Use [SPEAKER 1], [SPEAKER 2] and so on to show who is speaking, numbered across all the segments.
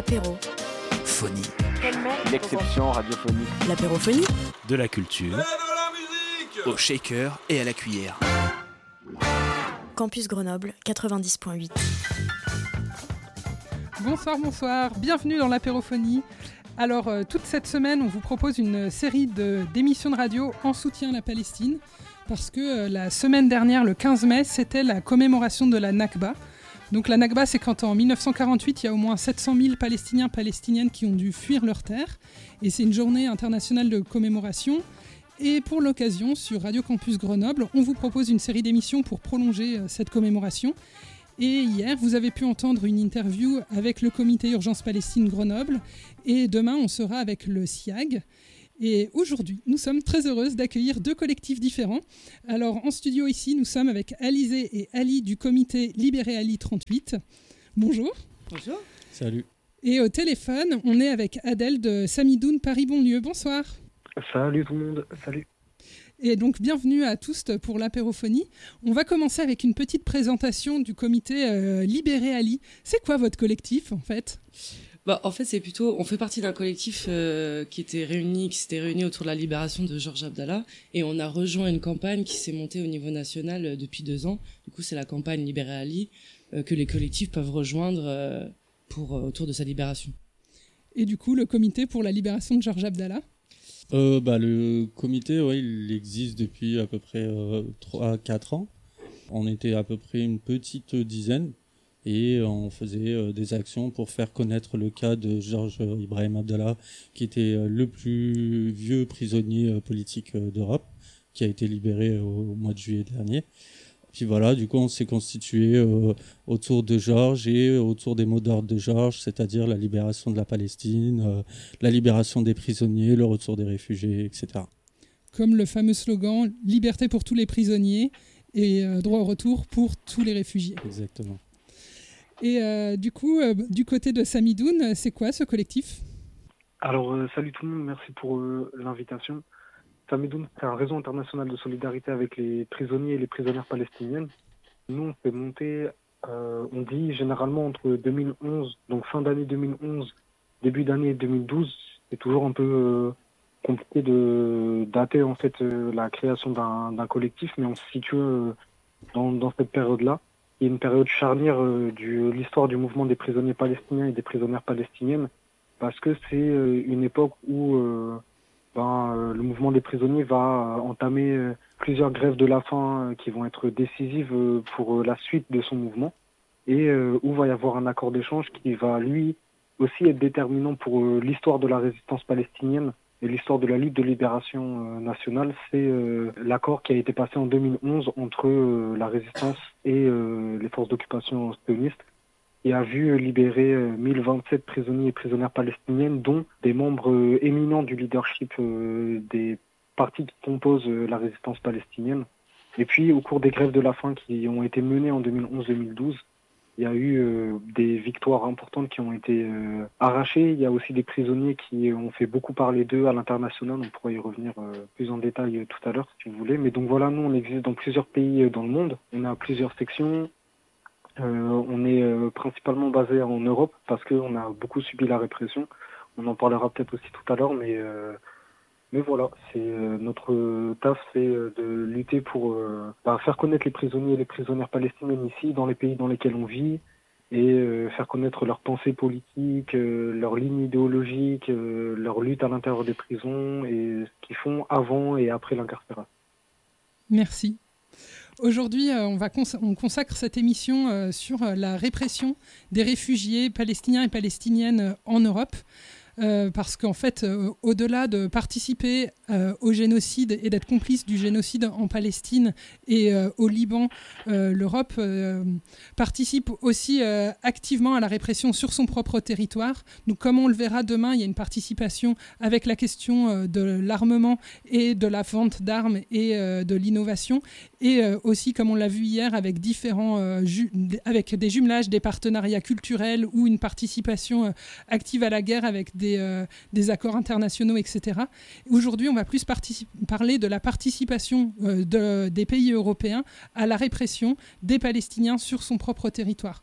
[SPEAKER 1] L'apéro.
[SPEAKER 2] Phonie.
[SPEAKER 3] L'exception radiophonique.
[SPEAKER 1] L'apérophonie.
[SPEAKER 2] De la culture. Au shaker et à la cuillère.
[SPEAKER 1] Campus Grenoble 90.8.
[SPEAKER 4] Bonsoir, bienvenue dans l'apérophonie. Alors, toute cette semaine, on vous propose une série d'émissions de radio en soutien à la Palestine, parce que la semaine dernière, le 15 mai, c'était la commémoration de la Nakba. Donc la Nakba, c'est quand en 1948, il y a au moins 700 000 Palestiniens, Palestiniennes qui ont dû fuir leur terre. Et c'est une journée internationale de commémoration. Et pour l'occasion, sur Radio Campus Grenoble, on vous propose une série d'émissions pour prolonger cette commémoration. Et hier, vous avez pu entendre une interview avec le comité Urgence Palestine Grenoble. Et demain, on sera avec le SIAG. Et aujourd'hui, nous sommes très heureuses d'accueillir deux collectifs différents. Alors, en studio ici, nous sommes avec Alizé et Ali du comité Libéré Ali 38. Bonjour.
[SPEAKER 5] Bonjour.
[SPEAKER 6] Salut.
[SPEAKER 4] Et au téléphone, on est avec Adèle de Samidoun Paris-Bonlieu. Bonsoir.
[SPEAKER 7] Salut tout le monde, salut.
[SPEAKER 4] Et donc, bienvenue à tous pour l'apérophonie. On va commencer avec une petite présentation du comité Libéré Ali. C'est quoi votre collectif, en fait ?
[SPEAKER 5] En fait, c'est plutôt, on fait partie d'un collectif qui s'était réuni autour de la libération de Georges Abdallah, et on a rejoint une campagne qui s'est montée au niveau national depuis 2 ans. Du coup, c'est la campagne Libéré Ali que les collectifs peuvent rejoindre autour de sa libération. Et du coup, le comité pour la libération de Georges Abdallah ?
[SPEAKER 6] Le comité, il existe depuis à peu près 3-4 ans. On était à peu près une petite dizaine. Et on faisait des actions pour faire connaître le cas de Georges Ibrahim Abdallah, qui était le plus vieux prisonnier politique d'Europe, qui a été libéré au mois de juillet dernier. Puis voilà, du coup, on s'est constitué autour de Georges et autour des mots d'ordre de Georges, c'est-à-dire la libération de la Palestine, la libération des prisonniers, le retour des réfugiés, etc.
[SPEAKER 4] Comme le fameux slogan « Liberté pour tous les prisonniers et droit au retour pour tous les réfugiés ».
[SPEAKER 6] Exactement.
[SPEAKER 4] Et du coup, du côté de Samidoun, c'est quoi ce collectif ?
[SPEAKER 7] Alors, salut tout le monde, merci pour l'invitation. Samidoun, c'est un réseau international de solidarité avec les prisonniers et les prisonnières palestiniennes. Nous, on s'est monté, on dit généralement entre 2011, donc fin d'année 2011, début d'année 2012. C'est toujours un peu compliqué de dater en fait la création d'un collectif, mais on se situe dans cette période-là. Il y a une période charnière de l'histoire du mouvement des prisonniers palestiniens et des prisonnières palestiniennes, parce que c'est une époque où le mouvement des prisonniers va entamer plusieurs grèves de la faim qui vont être décisives pour la suite de son mouvement, et où va y avoir un accord d'échange qui va lui aussi être déterminant pour l'histoire de la résistance palestinienne et l'histoire de la lutte de libération nationale. C'est l'accord qui a été passé en 2011 entre la résistance et les forces d'occupation sionistes, et a vu libérer 1027 prisonniers et prisonnières palestiniennes, dont des membres éminents du leadership des partis qui composent la résistance palestinienne. Et puis, au cours des grèves de la faim qui ont été menées en 2011-2012, il y a eu des victoires importantes qui ont été arrachées. Il y a aussi des prisonniers qui ont fait beaucoup parler d'eux à l'international. On pourra y revenir plus en détail tout à l'heure si vous voulez. Mais donc voilà, nous on existe dans plusieurs pays dans le monde. On a plusieurs sections. On est principalement basé en Europe parce qu'on a beaucoup subi la répression. On en parlera peut-être aussi tout à l'heure, mais voilà, c'est notre taf, c'est de lutter pour faire connaître les prisonniers et les prisonnières palestiniennes ici, dans les pays dans lesquels on vit, et faire connaître leurs pensées politiques, leurs lignes idéologiques, leur lutte à l'intérieur des prisons, et ce qu'ils font avant et après l'incarcération.
[SPEAKER 4] Merci. Aujourd'hui, on consacre cette émission sur la répression des réfugiés palestiniens et palestiniennes en Europe. Parce qu'en fait, au-delà de participer au génocide et d'être complice du génocide en Palestine et au Liban, l'Europe participe aussi activement à la répression sur son propre territoire. Donc, comme on le verra demain, il y a une participation avec la question de l'armement et de la vente d'armes et de l'innovation. Et aussi, comme on l'a vu hier, avec avec des jumelages, des partenariats culturels ou une participation active à la guerre avec des accords internationaux, etc. Aujourd'hui, on va plus parler de la participation des pays européens à la répression des Palestiniens sur son propre territoire.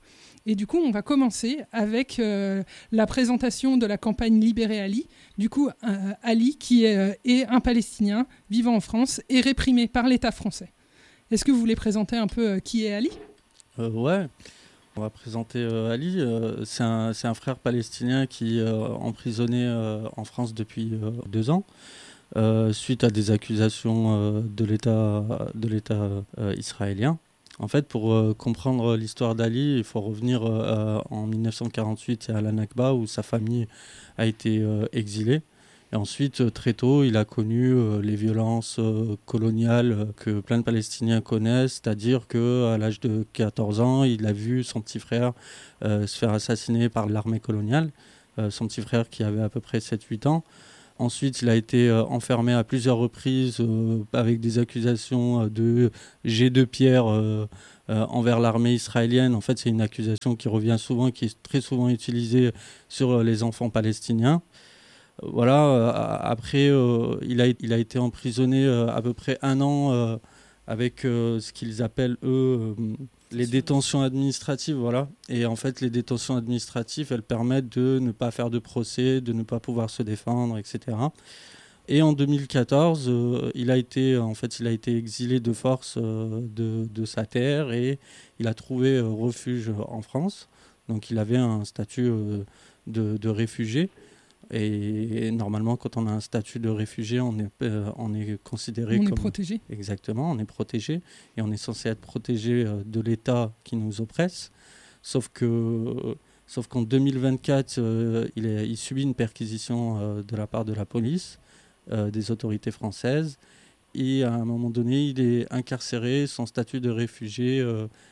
[SPEAKER 4] Et du coup, on va commencer avec la présentation de la campagne Libérer Ali. Du coup, Ali, qui est un Palestinien vivant en France et réprimé par l'État français. Est-ce que vous voulez présenter un peu qui est Ali ?
[SPEAKER 6] Ouais, on va présenter Ali. C'est un frère palestinien qui est emprisonné en France depuis 2 ans. Suite à des accusations de l'État israélien. En fait, pour comprendre l'histoire d'Ali, il faut revenir en 1948 à la Nakba où sa famille a été exilée. Et ensuite, très tôt, il a connu les violences coloniales que plein de Palestiniens connaissent, c'est-à-dire qu'à l'âge de 14 ans, il a vu son petit frère se faire assassiner par l'armée coloniale, son petit frère qui avait à peu près 7-8 ans. Ensuite, il a été enfermé à plusieurs reprises avec des accusations de jet de pierre envers l'armée israélienne. En fait, c'est une accusation qui revient souvent, qui est très souvent utilisée sur les enfants palestiniens. Voilà. Après, il a été emprisonné à peu près 1 an avec ce qu'ils appellent, eux, les détentions administratives. Voilà. Et en fait, les détentions administratives, elles permettent de ne pas faire de procès, de ne pas pouvoir se défendre, etc. Et en 2014, il a été exilé de force de sa terre et il a trouvé refuge en France. Donc, il avait un statut de réfugié. Et normalement, quand on a un statut de réfugié, on est considéré comme...
[SPEAKER 4] On est protégé.
[SPEAKER 6] Exactement, on est protégé. Et on est censé être protégé de l'État qui nous oppresse. Sauf qu'en 2024, il subit une perquisition de la part de la police, des autorités françaises. Et à un moment donné, il est incarcéré, son statut de réfugié...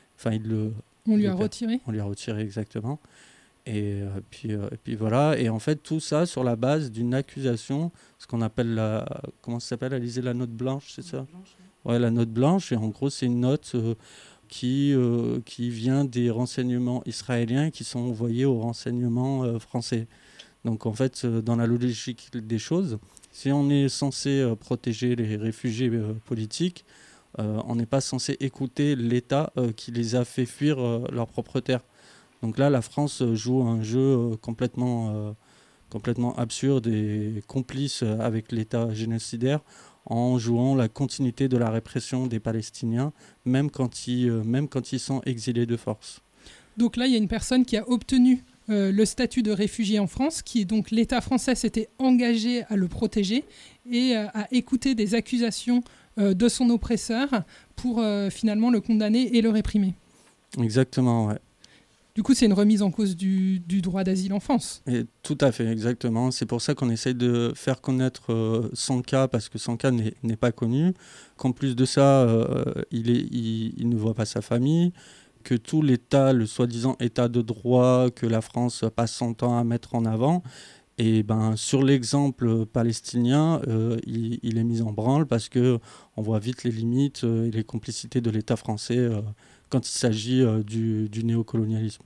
[SPEAKER 4] On lui a retiré.
[SPEAKER 6] On lui a retiré, exactement. Et puis voilà, et en fait tout ça sur la base d'une accusation, ce qu'on appelle comment ça s'appelle, Alizée, la note blanche, c'est ça ? Ouais, la note blanche, et en gros c'est une note qui vient des renseignements israéliens qui sont envoyés aux renseignements français. Donc en fait, dans la logique des choses, si on est censé protéger les réfugiés politiques, on n'est pas censé écouter l'État qui les a fait fuir leur propre terre. Donc là, la France joue un jeu complètement absurde et complice avec l'État génocidaire en jouant la continuité de la répression des Palestiniens, même quand ils sont exilés de force.
[SPEAKER 4] Donc là, il y a une personne qui a obtenu le statut de réfugié en France, qui est donc l'État français s'était engagé à le protéger et à écouter des accusations de son oppresseur pour finalement le condamner et le réprimer.
[SPEAKER 6] Exactement, ouais.
[SPEAKER 4] Du coup, c'est une remise en cause du droit d'asile en France.
[SPEAKER 6] Et tout à fait, exactement. C'est pour ça qu'on essaye de faire connaître son cas, parce que son cas n'est pas connu. Qu'en plus de ça, il ne voit pas sa famille, que tout l'État, le soi-disant État de droit que la France passe son temps à mettre en avant, et sur l'exemple palestinien, il est mis en branle parce qu'on voit vite les limites et les complicités de l'État français quand il s'agit du néocolonialisme.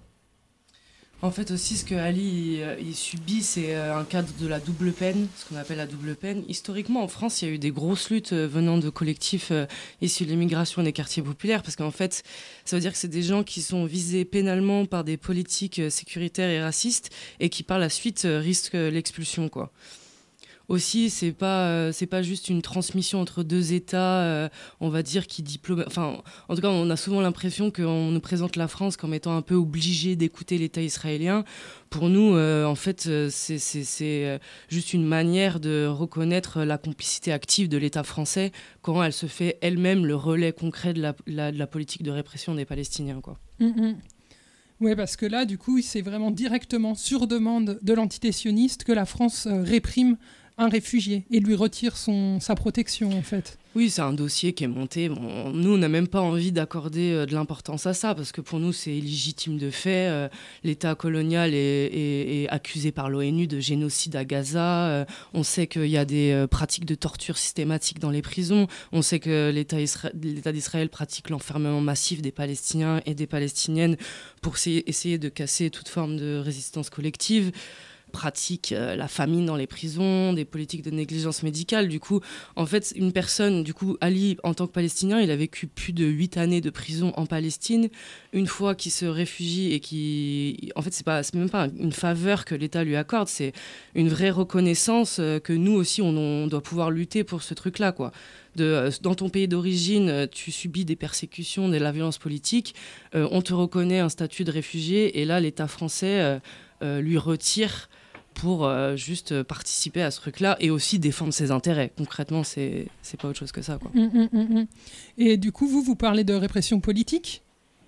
[SPEAKER 5] En fait aussi, ce que Ali il subit, c'est un cadre de la double peine, ce qu'on appelle la double peine. Historiquement, en France, il y a eu des grosses luttes venant de collectifs issus de l'immigration et des quartiers populaires, parce qu'en fait, ça veut dire que c'est des gens qui sont visés pénalement par des politiques sécuritaires et racistes et qui, par la suite, risquent l'expulsion, quoi. Aussi, c'est pas juste une transmission entre deux États, on va dire, qui diplôme. Enfin, en tout cas, on a souvent l'impression qu'on nous présente la France comme étant un peu obligée d'écouter l'État israélien. Pour nous, en fait, c'est juste une manière de reconnaître la complicité active de l'État français quand elle se fait elle-même le relais concret de la politique de répression des Palestiniens, quoi.
[SPEAKER 4] Oui, parce que là, du coup, c'est vraiment directement sur demande de l'entité sioniste que la France réprime un réfugié et lui retire sa protection, en fait.
[SPEAKER 5] Oui, c'est un dossier qui est monté. Bon, nous, on n'a même pas envie d'accorder de l'importance à ça, parce que pour nous, c'est illégitime de fait. L'État colonial est accusé par l'ONU de génocide à Gaza. On sait qu'il y a des pratiques de torture systématique dans les prisons. On sait que l'État d'Israël pratique l'enfermement massif des Palestiniens et des Palestiniennes pour essayer de casser toute forme de résistance collective. pratiques la famine dans les prisons, des politiques de négligence médicale. Du coup, en fait, une personne, Ali, en tant que Palestinien, il a vécu plus de 8 années de prison en Palestine. Une fois qu'il se réfugie et en fait, c'est même pas une faveur que l'État lui accorde, c'est une vraie reconnaissance que nous aussi, on doit pouvoir lutter pour ce truc-là, quoi. Dans ton pays d'origine, tu subis des persécutions, de la violence politique, on te reconnaît un statut de réfugié, et là, l'État français lui retire pour juste participer à ce truc-là et aussi défendre ses intérêts. Concrètement, c'est pas autre chose que ça, quoi.
[SPEAKER 4] Et du coup, vous parlez de répression politique ?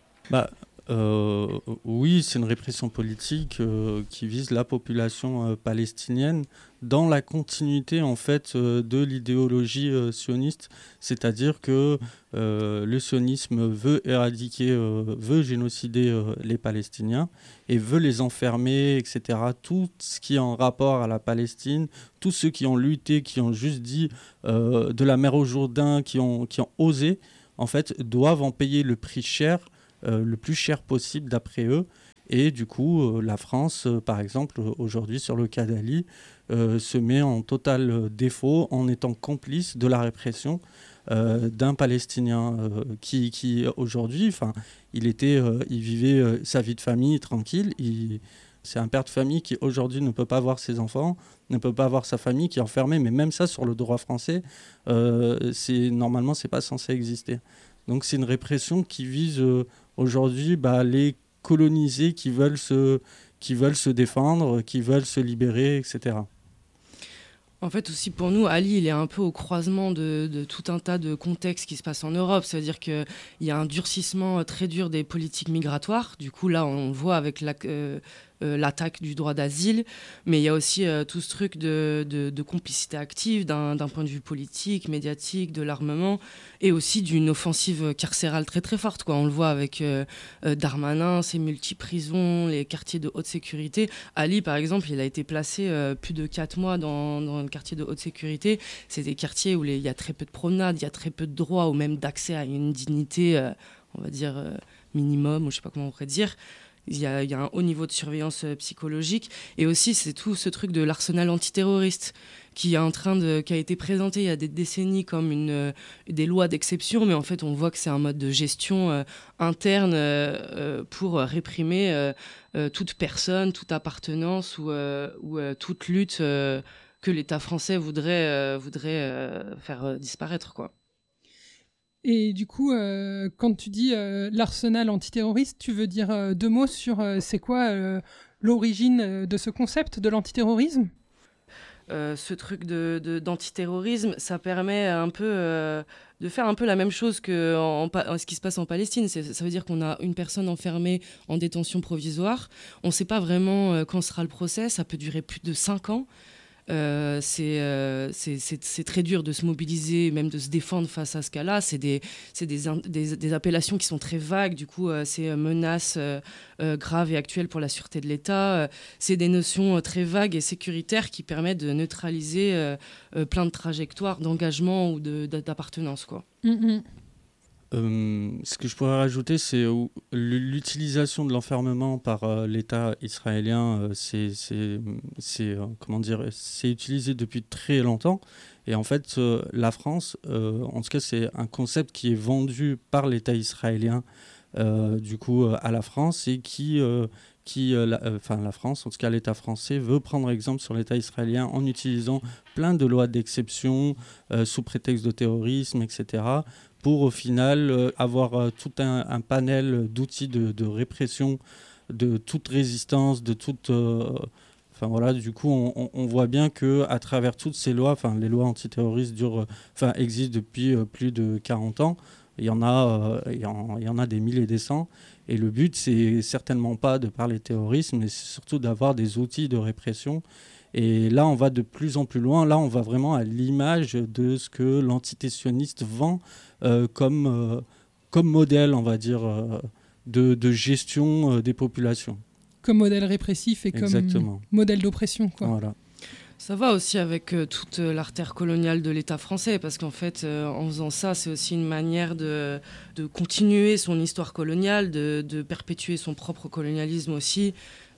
[SPEAKER 6] Oui, c'est une répression politique qui vise la population palestinienne dans la continuité en fait de l'idéologie sioniste, c'est-à-dire que le sionisme veut éradiquer, veut génocider les Palestiniens et veut les enfermer, etc. Tout ce qui est en rapport à la Palestine, tous ceux qui ont lutté, qui ont juste dit de la mer au Jourdain, qui ont osé, en fait, doivent en payer le prix cher. Le plus cher possible d'après eux. Et du coup, la France, par exemple, aujourd'hui, sur le cas d'Ali, se met en total défaut en étant complice de la répression d'un Palestinien qui aujourd'hui, il vivait sa vie de famille tranquille. C'est un père de famille qui aujourd'hui ne peut pas voir ses enfants, ne peut pas voir sa famille, qui est enfermée. Mais même ça, sur le droit français, normalement, c'est pas censé exister. Donc c'est une répression qui vise aujourd'hui les colonisés qui veulent se défendre, qui veulent se libérer, etc.
[SPEAKER 5] En fait, aussi pour nous, Ali, il est un peu au croisement de tout un tas de contextes qui se passent en Europe. Ça veut dire qu'il y a un durcissement très dur des politiques migratoires. Du coup, là, on le voit avec l'attaque du droit d'asile. Mais il y a aussi tout ce truc de complicité active d'un point de vue politique, médiatique, de l'armement, et aussi d'une offensive carcérale très très forte, quoi. On le voit avec Darmanin, ses multi-prisons, les quartiers de haute sécurité. Ali, par exemple, il a été placé plus de 4 mois dans le quartier de haute sécurité. C'est des quartiers où il y a très peu de promenades, il y a très peu de droits ou même d'accès à une dignité, on va dire, minimum, ou je sais pas comment on pourrait dire. Il y a un haut niveau de surveillance psychologique. Et aussi, c'est tout ce truc de l'arsenal antiterroriste qui a été présenté il y a des décennies comme des lois d'exception. Mais en fait, on voit que c'est un mode de gestion interne pour réprimer toute personne, toute appartenance ou toute lutte que l'État français voudrait faire disparaître, quoi.
[SPEAKER 4] Et du coup, quand tu dis l'arsenal antiterroriste, tu veux dire 2 mots sur c'est quoi l'origine de ce concept de l'antiterrorisme ?
[SPEAKER 5] Ce truc d'antiterrorisme, ça permet un peu de faire un peu la même chose que ce qui se passe en Palestine. Ça veut dire qu'on a une personne enfermée en détention provisoire. On ne sait pas vraiment quand sera le procès. Ça peut durer plus de 5 ans. C'est très dur de se mobiliser, même de se défendre face à ce cas-là. C'est des appellations qui sont très vagues. Du coup, c'est menaces graves et actuelles pour la sûreté de l'État. C'est des notions très vagues et sécuritaires qui permettent de neutraliser plein de trajectoires d'engagement ou d'appartenance, quoi.
[SPEAKER 6] Ce que je pourrais rajouter, c'est l'utilisation de l'enfermement par l'État israélien. C'est utilisé depuis très longtemps. Et en fait, la France, en tout cas, c'est un concept qui est vendu par l'État israélien, à la France, et la France, en tout cas l'État français, veut prendre exemple sur l'État israélien en utilisant plein de lois d'exception sous prétexte de terrorisme, etc., pour au final avoir tout un panel d'outils de répression de toute résistance, de toute... du coup, on voit bien qu'à travers toutes ces lois, les lois antiterroristes existent depuis plus de 40 ans. Il y en a des milliers et des cents. Et le but, c'est certainement pas de parler de terrorisme, mais c'est surtout d'avoir des outils de répression. Et là, on va de plus en plus loin. Là, on va vraiment à l'image de ce que l'entité sioniste vend comme modèle, on va dire, de gestion des populations.
[SPEAKER 4] Comme modèle répressif et
[SPEAKER 6] Exactement.
[SPEAKER 4] Comme modèle d'oppression, quoi.
[SPEAKER 6] Voilà.
[SPEAKER 5] Ça va aussi avec toute l'artère coloniale de l'État français, parce qu'en fait, en faisant ça, c'est aussi une manière de continuer son histoire coloniale, de perpétuer son propre colonialisme aussi.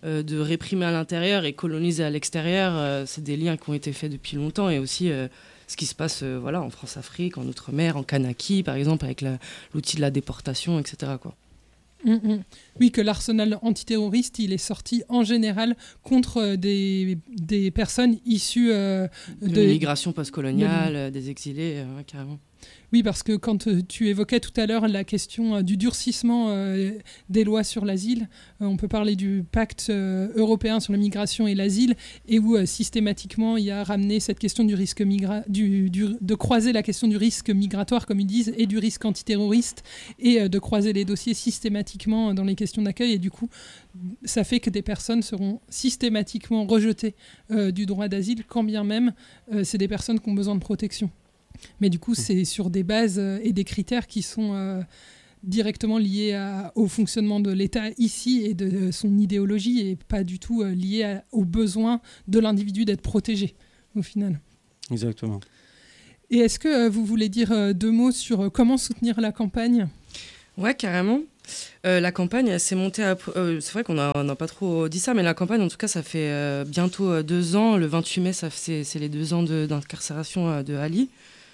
[SPEAKER 5] de réprimer à l'intérieur et coloniser à l'extérieur. C'est des liens qui ont été faits depuis longtemps, et aussi ce qui se passe en France-Afrique, en Outre-mer, en Kanaki, par exemple, avec l'outil de la déportation, etc., quoi.
[SPEAKER 4] Oui, que l'arsenal antiterroriste, il est sorti en général contre des personnes issues de
[SPEAKER 5] l'immigration postcoloniale, des exilés, carrément.
[SPEAKER 4] Oui, parce que quand tu évoquais tout à l'heure la question du durcissement des lois sur l'asile, on peut parler du pacte européen sur la migration et l'asile, et où systématiquement il y a ramené cette question du risque de croiser la question du risque migratoire, comme ils disent, et du risque antiterroriste, et de croiser les dossiers systématiquement dans les questions d'accueil, et du coup ça fait que des personnes seront systématiquement rejetées du droit d'asile, quand bien même c'est des personnes qui ont besoin de protection. Mais du coup, c'est sur des bases et des critères qui sont directement liés au fonctionnement de l'État ici et de son idéologie, et pas du tout liés aux besoins de l'individu d'être protégé, au final.
[SPEAKER 6] Exactement.
[SPEAKER 4] Et est-ce que vous voulez dire 2 mots sur comment soutenir la campagne ?
[SPEAKER 5] Ouais, carrément. La campagne, elle s'est montée c'est vrai qu'on n'a pas trop dit ça, mais la campagne, en tout cas, ça fait bientôt 2 ans. Le 28 mai, c'est les 2 ans d'incarcération de Ali.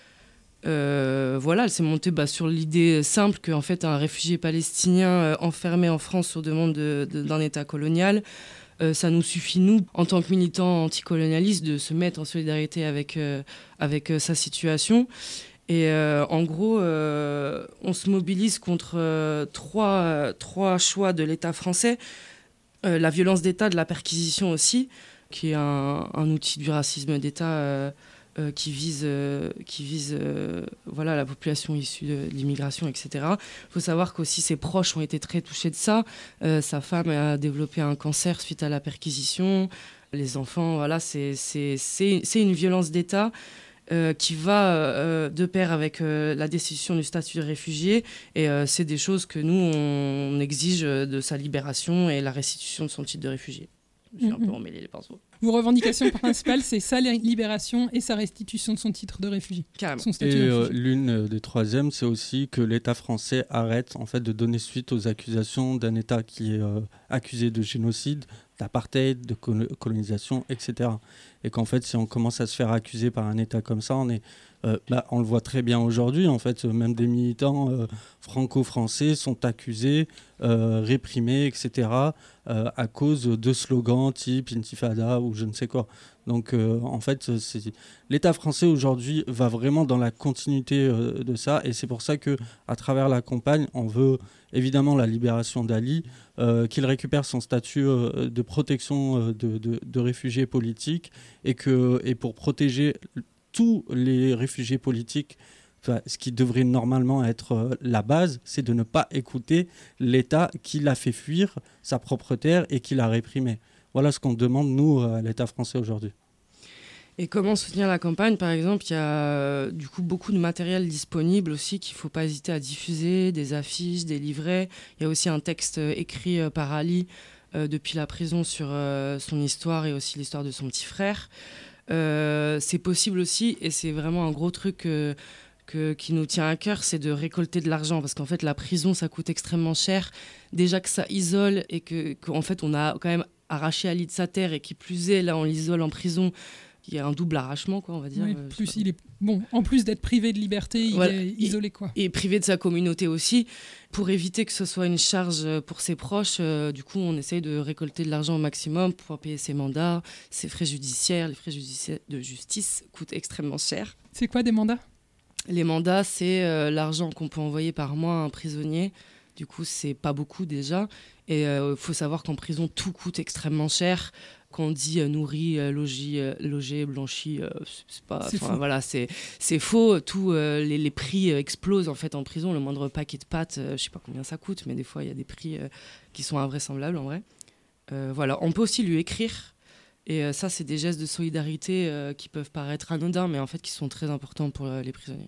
[SPEAKER 5] Elle s'est montée sur l'idée simple qu'en fait un réfugié palestinien enfermé en France sur demande d'un État colonial, ça nous suffit, nous, en tant que militants anticolonialistes, de se mettre en solidarité avec sa situation. Et en gros, on se mobilise contre trois choix de l'État français. La violence d'État, de la perquisition aussi, qui est un outil du racisme d'État qui vise la population issue de l'immigration, etc. Il faut savoir qu'aussi ses proches ont été très touchés de ça. Sa femme a développé un cancer suite à la perquisition. Les enfants, c'est une violence d'État qui va de pair avec la destitution du statut de réfugié. Et c'est des choses que nous, on exige de sa libération et la restitution de son titre de réfugié. Je suis un peu emmêlé les pinceaux.
[SPEAKER 4] Vos revendications principales, c'est sa libération et sa restitution de son titre de réfugié.
[SPEAKER 5] Carrément.
[SPEAKER 4] Son statut de réfugié.
[SPEAKER 6] L'une des troisièmes, c'est aussi que l'État français arrête en fait de donner suite aux accusations d'un État qui est accusé de génocide, d'apartheid, de colonisation, etc. Et qu'en fait, si on commence à se faire accuser par un État comme ça, on le voit très bien aujourd'hui. En fait, même des militants franco-français sont accusés, réprimés, etc. À cause de slogans type Intifada ou je ne sais quoi. Donc, en fait, l'État français aujourd'hui va vraiment dans la continuité de ça, et c'est pour ça que, à travers la campagne, on veut évidemment la libération d'Ali, qu'il récupère son statut de protection de réfugiés politiques, et pour protéger tous les réfugiés politiques. Ce qui devrait normalement être la base, c'est de ne pas écouter l'État qui l'a fait fuir sa propre terre et qui l'a réprimé. Voilà ce qu'on demande, nous, à l'État français aujourd'hui.
[SPEAKER 5] Et comment soutenir la campagne ? Par exemple, il y a du coup beaucoup de matériel disponible aussi qu'il ne faut pas hésiter à diffuser, des affiches, des livrets. Il y a aussi un texte écrit par Ali depuis la prison sur son histoire et aussi l'histoire de son petit frère. C'est possible aussi, et c'est vraiment un gros truc qui nous tient à cœur, c'est de récolter de l'argent, parce qu'en fait la prison ça coûte extrêmement cher, déjà que ça isole, et qu'en fait on a quand même arraché Ali de sa terre, et qui plus est là on l'isole en prison, il y a un double arrachement, quoi, on va dire.
[SPEAKER 4] Oui, en plus d'être privé de liberté, il est isolé, quoi.
[SPEAKER 5] Et privé de sa communauté aussi. Pour éviter que ce soit une charge pour ses proches, du coup, on essaye de récolter de l'argent au maximum pour payer ses mandats, ses frais judiciaires. Les frais judiciaires de justice coûtent extrêmement cher.
[SPEAKER 4] C'est quoi des mandats ?
[SPEAKER 5] Les mandats, c'est l'argent qu'on peut envoyer par mois à un prisonnier. Du coup, c'est pas beaucoup déjà. Et faut savoir qu'en prison, tout coûte extrêmement cher. Quand on dit nourri, logé, blanchi, c'est pas.
[SPEAKER 4] C'est faux.
[SPEAKER 5] Voilà, c'est faux. Tous les prix explosent en fait en prison. Le moindre paquet de pâtes, je sais pas combien ça coûte, mais des fois il y a des prix qui sont invraisemblables en vrai. Voilà, on peut aussi lui écrire. Et ça, c'est des gestes de solidarité qui peuvent paraître anodins, mais en fait qui sont très importants pour les prisonniers.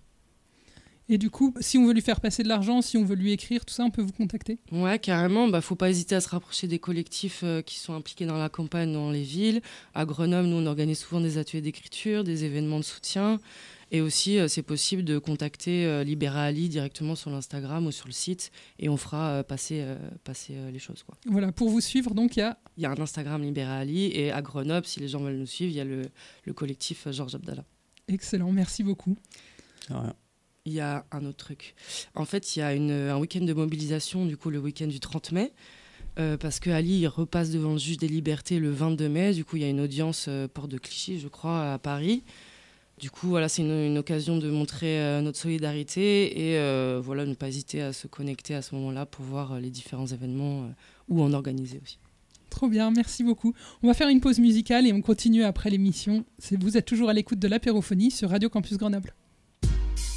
[SPEAKER 4] Et du coup, si on veut lui faire passer de l'argent, si on veut lui écrire, tout ça, on peut vous contacter ?
[SPEAKER 5] Ouais, carrément. Faut pas hésiter à se rapprocher des collectifs qui sont impliqués dans la campagne dans les villes. À Grenoble, nous, on organise souvent des ateliers d'écriture, des événements de soutien. Et aussi, c'est possible de contacter Libéra Ali directement sur l'Instagram ou sur le site et on fera passer les choses, quoi.
[SPEAKER 4] Voilà, pour vous suivre, donc il
[SPEAKER 5] y a un Instagram Libéra Ali et à Grenoble, si les gens veulent nous suivre, il y a le collectif Georges Abdallah.
[SPEAKER 4] Excellent, merci beaucoup.
[SPEAKER 6] Ouais.
[SPEAKER 5] Il y a un autre truc. En fait, il y a un week-end de mobilisation, du coup, le week-end du 30 mai, parce que Ali il repasse devant le juge des libertés le 22 mai. Du coup, il y a une audience porte de Clichy, je crois, à Paris. Du coup, voilà, c'est une occasion de montrer notre solidarité et voilà, ne pas hésiter à se connecter à ce moment-là pour voir les différents événements ou en organiser aussi.
[SPEAKER 4] Trop bien, merci beaucoup. On va faire une pause musicale et on continue après l'émission. Vous êtes toujours à l'écoute de l'apérophonie sur Radio Campus Grenoble.